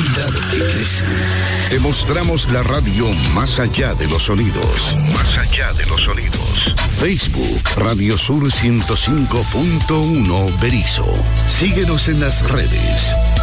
comunidad que crece. Te mostramos la radio más allá de los sonidos. Más allá de los sonidos. Facebook, Radio Sur 105.1 Berisso. Síguenos en las redes.